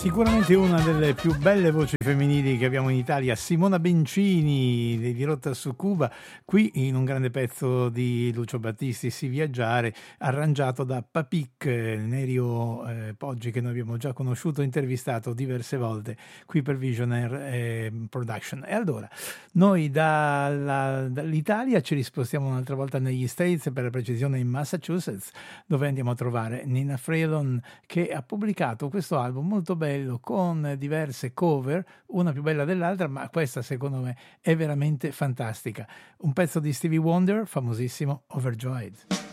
Sicuramente una delle più belle voci femminili che abbiamo in Italia, Simona Bencini di Rotta su Cuba, qui in un grande pezzo di Lucio Battisti, Si Viaggiare, arrangiato da Papik, Nerio Poggi, che noi abbiamo già conosciuto e intervistato diverse volte qui per Visionaire Production. E allora, noi dall'Italia ci spostiamo un'altra volta negli States, per la precisione in Massachusetts, dove andiamo a trovare Nina Freelon, che ha pubblicato questo album molto bello con diverse cover, una più bella dell'altra, ma questa secondo me è veramente fantastica. Un pezzo di Stevie Wonder, famosissimo, Overjoyed.